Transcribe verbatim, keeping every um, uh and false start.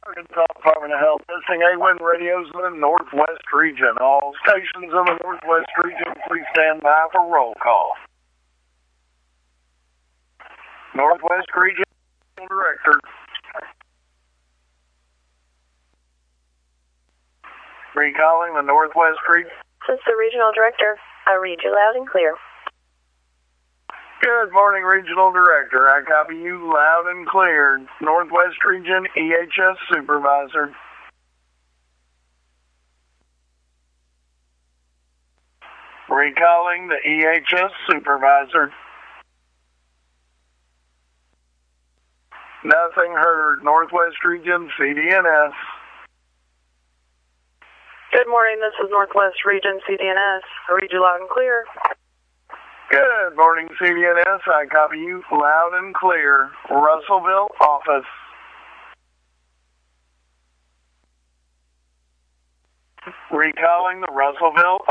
Arkansas Department of Health, testing A one radios in the Northwest region. All stations in the Northwest region, please stand by for roll call. Northwest Region Director. Recalling the Northwest Region. This is the Regional Director. I read you loud and clear. Good morning, Regional Director. I copy you loud and clear. Northwest Region E H S Supervisor. Recalling the E H S Supervisor. Nothing heard. Northwest Region C D N S. Good morning. This is Northwest Region C D N S. I read you loud and clear. Good morning, C D N S. I copy you loud and clear. Russellville office. Recalling the Russellville